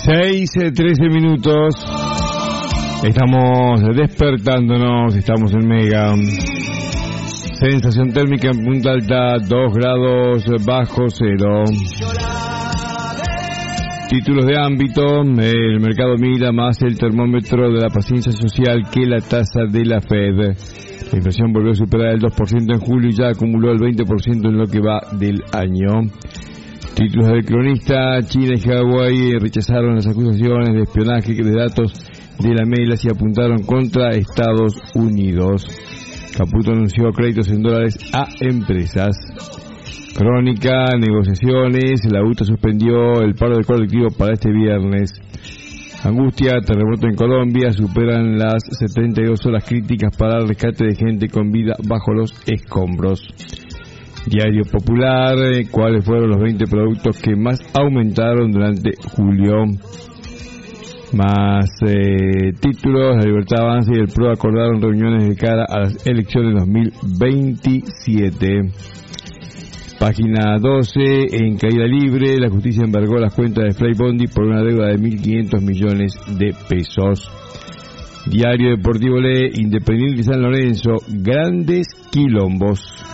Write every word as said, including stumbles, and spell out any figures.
seis, trece minutos. Estamos despertándonos, estamos en Mega. Sensación térmica en Punta Alta, dos grados bajo cero. Títulos de ámbito, el mercado mira más el termómetro de la paciencia social que la tasa de la Fed. La inflación volvió a superar el dos por ciento en julio y ya acumuló el veinte por ciento en lo que va del año. Títulos del cronista, China y Hawái rechazaron las acusaciones de espionaje de datos de la Melas y apuntaron contra Estados Unidos. Caputo anunció créditos en dólares a empresas. Crónica, negociaciones, la U T A suspendió el paro del colectivo para este viernes. Angustia, terremoto en Colombia, superan las setenta y dos horas críticas para el rescate de gente con vida bajo los escombros. Diario Popular, ¿cuáles fueron los veinte productos que más aumentaron durante julio? Más eh, títulos, La Libertad Avanza y el P R O acordaron reuniones de cara a las elecciones dos mil veintisiete. Página doce, en caída libre, la justicia embargó las cuentas de Fray Bondi por una deuda de mil quinientos millones de pesos. Diario Deportivo lee, Independiente y San Lorenzo, grandes quilombos.